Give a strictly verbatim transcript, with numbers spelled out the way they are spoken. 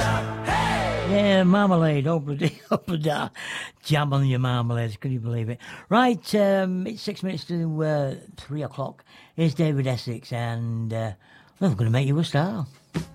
Yeah, marmalade, hopla-dee, hopla-da. Jam on your marmalades, can you believe it? Right, um, it's six minutes to uh, three o'clock. Here's David Essex, and uh, well, I'm going to make you a star.